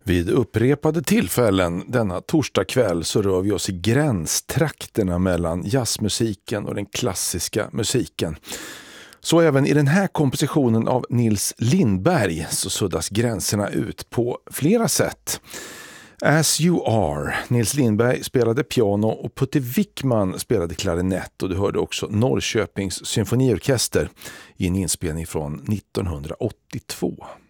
Vid upprepade tillfällen denna torsdagkväll så rör vi oss i gränstrakterna mellan jazzmusiken och den klassiska musiken. Så även i den här kompositionen av Nils Lindberg så suddas gränserna ut på flera sätt. As You Are. Nils Lindberg spelade piano och Putte Wickman spelade klarinett, och du hörde också Norrköpings symfoniorkester i en inspelning från 1982.